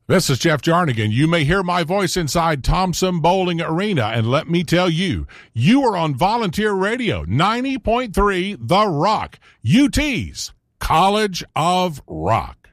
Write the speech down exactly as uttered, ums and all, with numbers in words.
This is Jeff Jarnigan. You may hear my voice inside Thompson Bowling Arena, and let me tell you, you are on Volunteer Radio, ninety point three The Rock, U T's College of Rock.